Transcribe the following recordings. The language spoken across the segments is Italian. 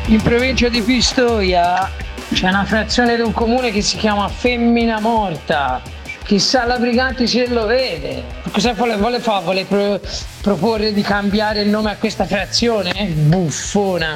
In provincia di Pistoia c'è una frazione di un comune che si chiama Femmina Morta. Chissà la Briganti se lo vede. Cosa vuole fare? Vuole proporre di cambiare il nome a questa frazione? Buffona.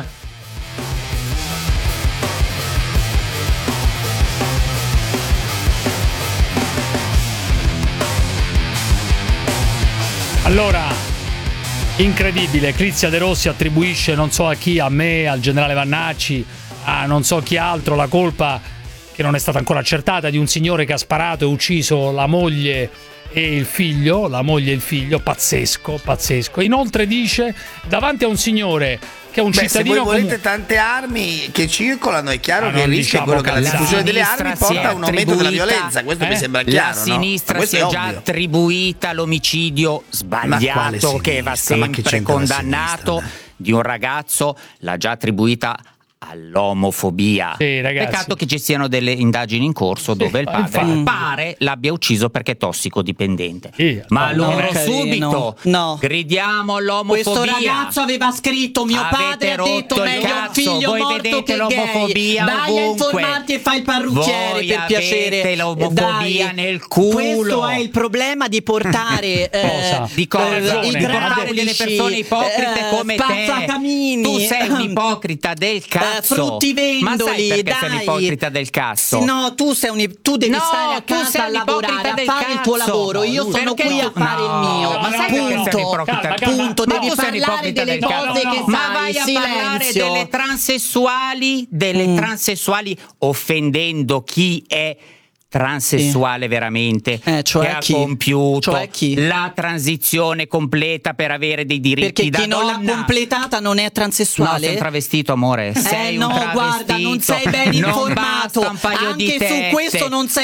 Allora, incredibile, Crizia De Rossi attribuisce non so a chi, a me, al generale Vannacci, a non so chi altro, la colpa che non è stata ancora accertata di un signore che ha sparato e ucciso la moglie e il figlio, pazzesco. Inoltre dice, davanti a un signore che è un cittadino... Se voi volete tante armi che circolano, è chiaro che il rischio è quello che la diffusione delle armi porta a un aumento della violenza, questo mi sembra chiaro. La sinistra si è già attribuita l'omicidio sbagliato che va sempre condannato di un ragazzo, l'ha già attribuita all'omofobia. Sì, peccato che ci siano delle indagini in corso dove il padre pare l'abbia ucciso perché è tossicodipendente. Ma loro subito gridiamo all'omofobia. Questo ragazzo aveva scritto: mio padre ha detto meglio un figlio voi morto vedete che l'omofobia gay. Dai a informarti e fai il parrucchiere, voi per piacere. Avete l'omofobia nel culo. Questo è il problema di portare di portare delle persone ipocrite come te. Tu sei un ipocrita del cazzo. Fruttivendoli, ma sai perché dai. sei un ipocrita del cazzo? No, tu devi stare a casa a lavorare, a fare il tuo lavoro. Io sono qui a fare il mio. Ma sai punto. Devi parlare delle cose che ma sai. vai a parlare delle transessuali offendendo chi è transessuale veramente, cioè che ha compiuto la transizione completa per avere dei diritti perché da chi non donna. l'ha completata non è transessuale? No, sei un travestito, amore. Sei un travestito. Guarda, non sei ben informato. Non basta un paio anche di tette. Su questo non sei